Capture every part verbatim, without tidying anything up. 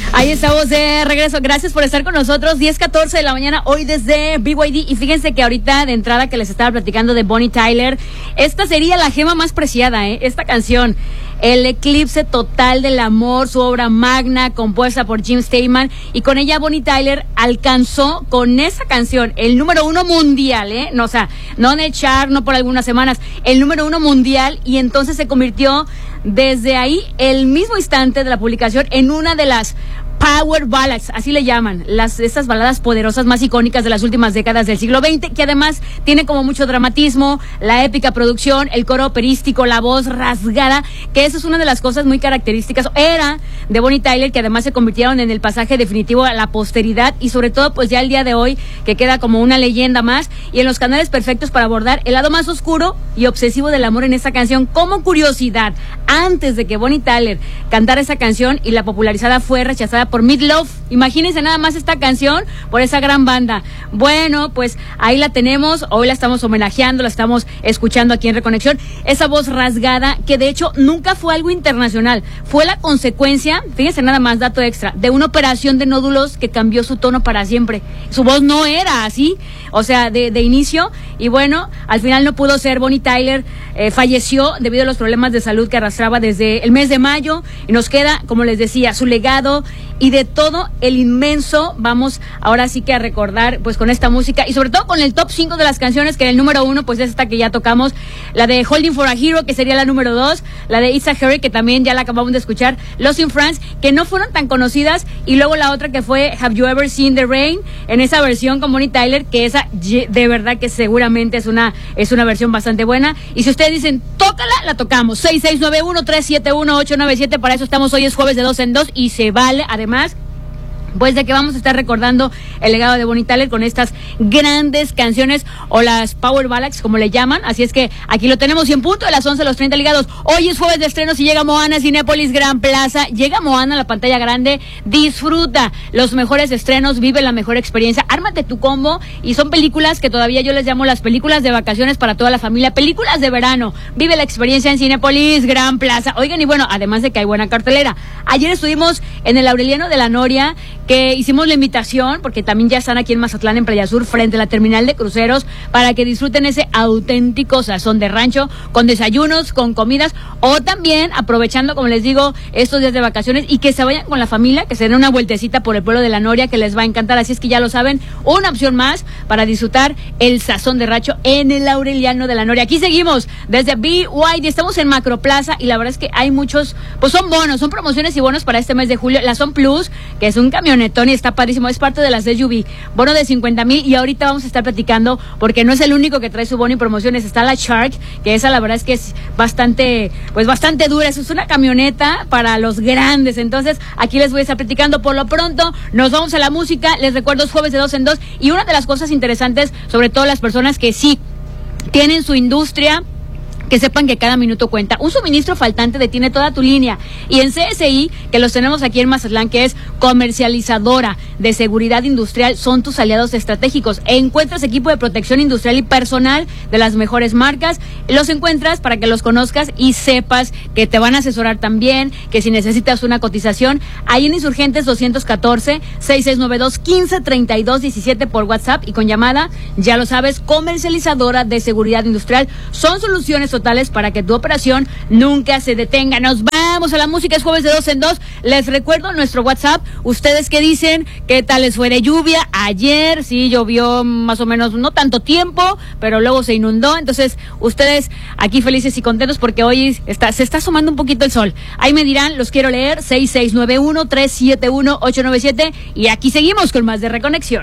Ahí estamos de regreso. Gracias por estar con nosotros. diez catorce de la mañana, hoy desde B Y D. Y fíjense que ahorita de entrada que les estaba platicando de Bonnie Tyler, esta sería la gema más preciada, ¿eh? Esta canción, El eclipse total del amor, su obra magna, compuesta por Jim Steinman. Y con ella Bonnie Tyler alcanzó con esa canción el número uno mundial, ¿eh? No, o sea, no en el chart, no por algunas semanas, el número uno mundial. Y entonces se convirtió desde ahí, el mismo instante de la publicación, en una de las Power Ballads, así le llaman, las estas baladas poderosas más icónicas de las últimas décadas del siglo veinte, que además tiene como mucho dramatismo, la épica producción, el coro operístico, la voz rasgada, que eso es una de las cosas muy características, era de Bonnie Tyler, que además se convirtieron en el pasaje definitivo a la posteridad y sobre todo pues ya el día de hoy, que queda como una leyenda más, y en los canales perfectos para abordar el lado más oscuro y obsesivo del amor en esta canción. Como curiosidad, antes de que Bonnie Tyler cantara esa canción y la popularizada fue rechazada por Meat Loaf. Imagínense nada más esta canción por esa gran banda. Bueno, pues ahí la tenemos, hoy la estamos homenajeando, la estamos escuchando aquí en Reconexión, esa voz rasgada que de hecho nunca fue algo internacional, fue la consecuencia, fíjense nada más, dato extra, de una operación de nódulos que cambió su tono para siempre. Su voz no era así, o sea, de, de inicio, y bueno, al final no pudo ser. Bonnie Tyler eh, falleció debido a los problemas de salud que arrastraba desde el mes de mayo, y nos queda, como les decía, su legado y de todo el inmenso, vamos ahora sí que a recordar pues con esta música y sobre todo con el top cinco de las canciones, que el número uno pues es esta que ya tocamos, la de Holding for a Hero, que sería la número dos, la de It's a Hurry, que también ya la acabamos de escuchar, Lost in France, que no fueron tan conocidas, y luego la otra que fue Have You Ever Seen the Rain, en esa versión con Bonnie Tyler, que esa de verdad que seguramente es una es una versión bastante buena. Y si ustedes dicen tócala, la tocamos. Seis seis nueve uno, tres siete uno, ocho nueve siete, para eso estamos. Hoy es jueves de dos en dos y se vale además pues de que vamos a estar recordando el legado de Bonnie Tyler con estas grandes canciones, o las Power Ballads como le llaman. Así es que aquí lo tenemos, y en punto de las once, los treinta ligados. Hoy es jueves de estrenos y llega Moana a Cinépolis Gran Plaza. Llega Moana a la pantalla grande. Disfruta los mejores estrenos, vive la mejor experiencia, ármate tu combo, y son películas que todavía yo les llamo las películas de vacaciones para toda la familia, películas de verano. Vive la experiencia en Cinépolis Gran Plaza. Oigan, y bueno, además de que hay buena cartelera, ayer estuvimos en el Aureliano de la Noria, que hicimos la invitación, porque también ya están aquí en Mazatlán, en Playa Sur, frente a la terminal de cruceros, para que disfruten ese auténtico sazón de rancho, con desayunos, con comidas, o también aprovechando, como les digo, estos días de vacaciones, y que se vayan con la familia, que se den una vueltecita por el pueblo de la Noria, que les va a encantar. Así es que ya lo saben, una opción más para disfrutar el sazón de rancho en el Aureliano de la Noria. Aquí seguimos desde B Y D, estamos en Macroplaza, y la verdad es que hay muchos, pues son bonos, son promociones y bonos para este mes de julio. La Son Plus, que es un camión Tony, está padrísimo, es parte de las S U V, bono de cincuenta mil, y ahorita vamos a estar platicando, porque no es el único que trae su bono y promociones. Está la Shark, que esa la verdad es que es bastante, pues bastante dura, es una camioneta para los grandes. Entonces aquí les voy a estar platicando. Por lo pronto nos vamos a la música. Les recuerdo, es jueves de dos en dos, y una de las cosas interesantes, sobre todo las personas que sí tienen su industria, que sepan que cada minuto cuenta. Un suministro faltante detiene toda tu línea. Y en C S I, que los tenemos aquí en Mazatlán, que es comercializadora de seguridad industrial, son tus aliados estratégicos. Encuentras equipo de protección industrial y personal de las mejores marcas. Los encuentras para que los conozcas y sepas que te van a asesorar también, que si necesitas una cotización, ahí en Insurgentes doscientos catorce, seis seis nueve dos, quince treinta y dos diecisiete por WhatsApp y con llamada. Ya lo sabes, comercializadora de seguridad industrial. Son soluciones totales para que tu operación nunca se detenga. Nos vamos a la música, es jueves de dos en dos. Les recuerdo nuestro WhatsApp. ¿Ustedes qué dicen? ¿Qué tal les fue de lluvia? Ayer sí llovió más o menos, no tanto tiempo, pero luego se inundó. Entonces, ustedes aquí felices y contentos porque hoy está, se está asomando un poquito el sol. Ahí me dirán, los quiero leer, seis seis nueve uno, tres siete uno, ocho nueve siete. Y aquí seguimos con más de Reconexión.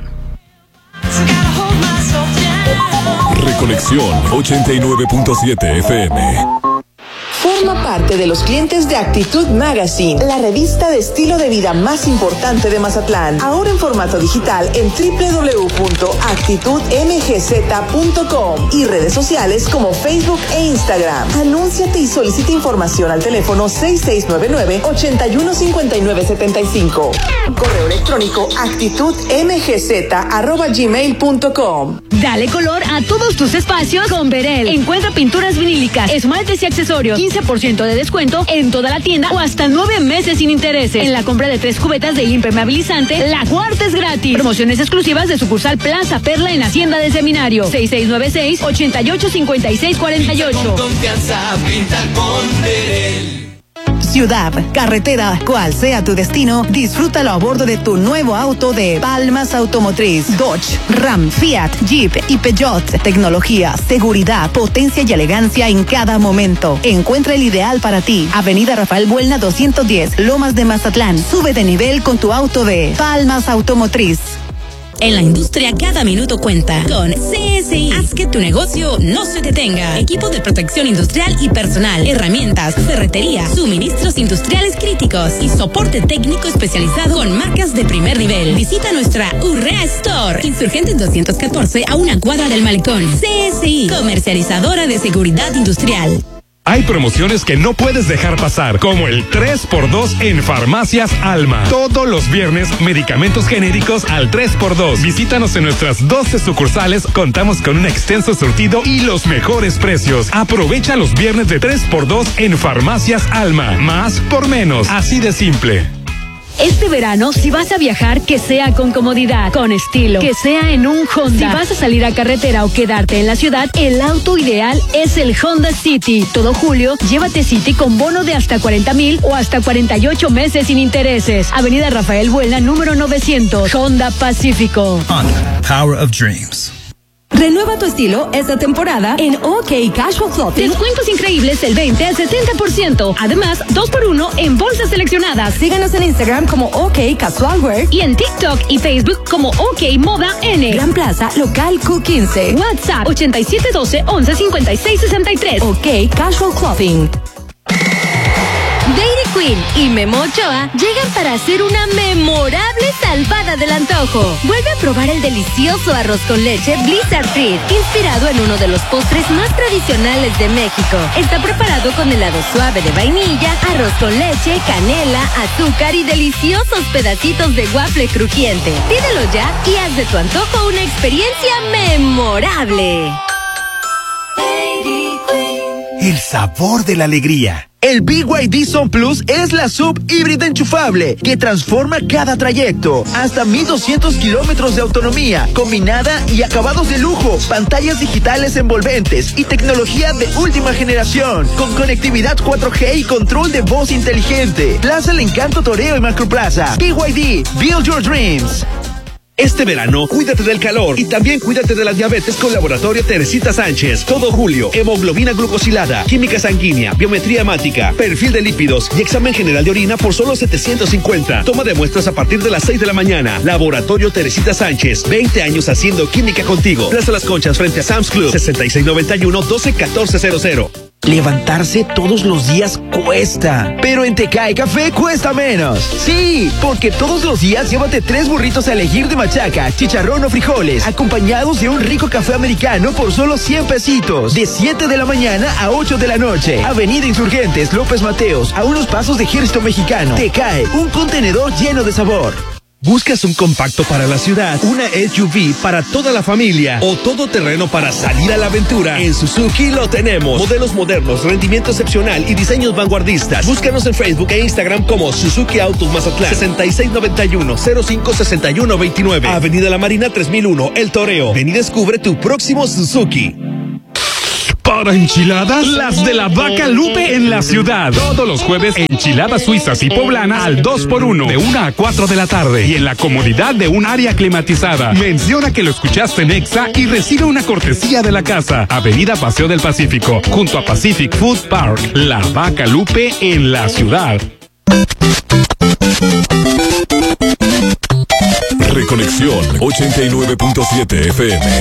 Reconexión ochenta y nueve punto siete F M. Forma parte de los clientes de Actitud Magazine, la revista de estilo de vida más importante de Mazatlán. Ahora en formato digital en doble u doble u doble u punto actitud m g z punto com y redes sociales como Facebook e Instagram. Anúnciate y solicita información al teléfono seis seis nueve nueve, ocho uno cinco nueve siete cinco. Correo electrónico actitud m g z arroba gmail punto com. Dale color a todos tus espacios con Verel. Encuentra pinturas vinílicas, esmaltes y accesorios. quince quince por ciento de descuento en toda la tienda o hasta nueve meses sin intereses. En la compra de tres cubetas de impermeabilizante, la cuarta es gratis. Promociones exclusivas de sucursal Plaza Perla en Hacienda del Seminario. seis seis nueve seis, ocho ocho cinco seis cuatro ocho. Con confianza, pinta con Verel. Ciudad, carretera, cual sea tu destino, disfrútalo a bordo de tu nuevo auto de Palmas Automotriz. Dodge, Ram, Fiat, Jeep y Peugeot. Tecnología, seguridad, potencia y elegancia en cada momento. Encuentra el ideal para ti. Avenida Rafael Buelna doscientos diez, Lomas de Mazatlán. Sube de nivel con tu auto de Palmas Automotriz. En la industria cada minuto cuenta. Con C S I, haz que tu negocio no se detenga. Equipo de protección industrial y personal, herramientas, ferretería, suministros industriales críticos y soporte técnico especializado con marcas de primer nivel. Visita nuestra Urrea Store, Insurgentes doscientos catorce, a una cuadra del Malecón. C S I, comercializadora de seguridad industrial. Hay promociones que no puedes dejar pasar, como el tres por dos en Farmacias Alma. Todos los viernes, medicamentos genéricos al tres por dos. Visítanos en nuestras doce sucursales. Contamos con un extenso surtido y los mejores precios. Aprovecha los viernes de tres por dos en Farmacias Alma. Más por menos. Así de simple. Este verano, si vas a viajar, que sea con comodidad, con estilo, que sea en un Honda. Si vas a salir a carretera o quedarte en la ciudad, el auto ideal es el Honda City. Todo julio, llévate City con bono de hasta cuarenta mil o hasta cuarenta y ocho meses sin intereses. Avenida Rafael Buelna, número novecientos, Honda Pacífico. Honda, Power of Dreams. Renueva tu estilo esta temporada en OK Casual Clothing. Descuentos increíbles del veinte al setenta por ciento. Además, dos por uno en bolsas seleccionadas. Síganos en Instagram como OK Casual Wear y en TikTok y Facebook como OK Moda N. Gran Plaza, local Q quince. WhatsApp ochenta y siete doce once cincuenta y seis sesenta y tres. OK Casual Clothing. Dairy Queen y Memo Ochoa llegan para hacer una memorable salvada del antojo. Vuelve a probar el delicioso arroz con leche Blizzard Treat, inspirado en uno de los postres más tradicionales de México. Está preparado con helado suave de vainilla, arroz con leche, canela, azúcar y deliciosos pedacitos de waffle crujiente. Pídelo ya y haz de tu antojo una experiencia memorable. Dairy Queen. El sabor de la alegría. El B Y D Sun Plus es la sub híbrida enchufable que transforma cada trayecto. Hasta mil doscientos kilómetros de autonomía, combinada y acabados de lujo, pantallas digitales envolventes y tecnología de última generación, con conectividad cuatro G y control de voz inteligente. Plaza El Encanto Toreo y Macroplaza. B Y D, Build Your Dreams. Este verano, cuídate del calor y también cuídate de la diabetes con Laboratorio Teresita Sánchez. Todo julio, hemoglobina glucosilada, química sanguínea, biometría hemática, perfil de lípidos y examen general de orina por solo setecientos cincuenta. Toma de muestras a partir de las seis de la mañana. Laboratorio Teresita Sánchez, veinte años haciendo química contigo. Plaza Las Conchas frente a Sam's Club, sesenta y seis noventa y uno, doce catorce cero cero. Levantarse todos los días cuesta, pero en Tecae Café cuesta menos. Sí, porque todos los días llévate tres burritos a elegir de machaca, chicharrón o frijoles, acompañados de un rico café americano por solo cien pesitos. De siete de la mañana a ocho de la noche. Avenida Insurgentes, López Mateos, a unos pasos de Ejército Mexicano. Tecae, un contenedor lleno de sabor. ¿Buscas un compacto para la ciudad, una S U V para toda la familia o todoterreno para salir a la aventura? En Suzuki lo tenemos. Modelos modernos, rendimiento excepcional y diseños vanguardistas. Búscanos en Facebook e Instagram como Suzuki Autos Mazatlán. sesenta y seis noventa y uno, cero cinco sesenta y uno veintinueve. Avenida La Marina tres mil uno, El Toreo. Ven y descubre tu próximo Suzuki. Para enchiladas, las de la Vaca Lupe en la ciudad. Todos los jueves, enchiladas suizas y poblanas al dos por uno, de una a cuatro de la tarde. Y en la comodidad de un área climatizada. Menciona que lo escuchaste en Exa y recibe una cortesía de la casa. Avenida Paseo del Pacífico, junto a Pacific Food Park. La Vaca Lupe en la ciudad. Reconexión ochenta y nueve punto siete F M.